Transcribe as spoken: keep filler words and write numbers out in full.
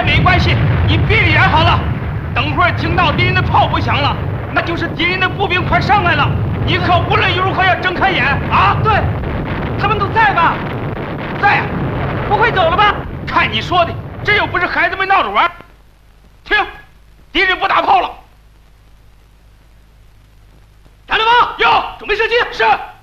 没关系，你闭着眼好了。等会儿听到敌人的炮不响了，那就是敌人的步兵快上来了。你可无论如何要睁开眼啊！ 对，他们都在吧？ 在呀， 不会走了吧？ 看你说的，这又不是孩子们闹着玩。听，敌人不打炮了。 打了吗？ 有， 准备射击。 是。